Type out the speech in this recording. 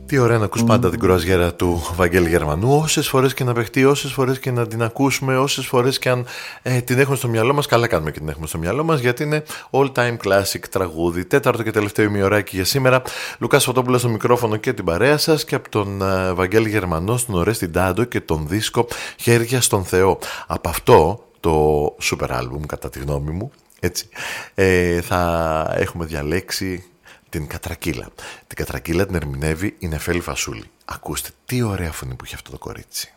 Τι ωραία να ακούς πάντα την κρουαζιέρα του Βαγγέλη Γερμανού. Όσες φορές και να παιχτεί, όσες φορές και να την ακούσουμε, όσες φορές και αν την έχουμε στο μυαλό μας. Καλά κάνουμε και την έχουμε στο μυαλό μας, γιατί είναι all time classic τραγούδι. Τέταρτο και τελευταίο ημιωράκι για σήμερα. Λουκάς Φωτόπουλος στο μικρόφωνο και την παρέα σας, και από τον Βαγγέλη Γερμανό στον Ορέστη Ντάντο και τον δίσκο Χέρια στον Θεό. Από αυτό το super album, κατά τη γνώμη μου, έτσι, θα έχουμε διαλέξει την Κατρακύλα. Την Κατρακύλα την ερμηνεύει η Νεφέλη Φασούλη. Ακούστε τι ωραία φωνή που έχει αυτό το κορίτσι.